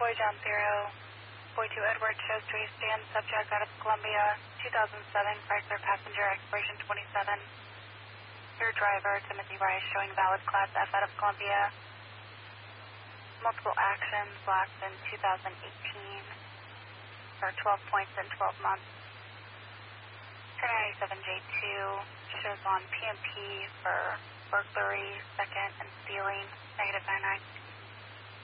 Boy John 0, Boy 2 Edward shows to stand subject out of Columbia, 2007 Chrysler passenger expiration 27. Your driver, Timothy Rice, showing valid Class F out of Columbia. Multiple actions locked in 2018 for 12 points in 12 months. 1097J2 shows on PMP for burglary, second, and stealing, -99.